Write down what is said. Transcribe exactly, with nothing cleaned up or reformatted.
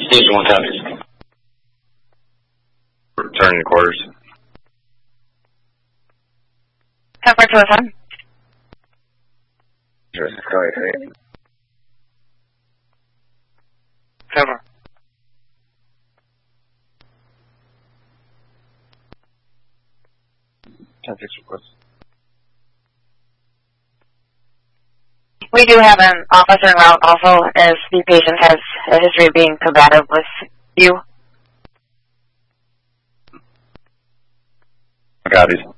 Station one copies. Returning quarters. ten four two one. Just go ahead. Cover. ten six request. We do have an officer en route also, as the patient has a history of being combative with you. Copies.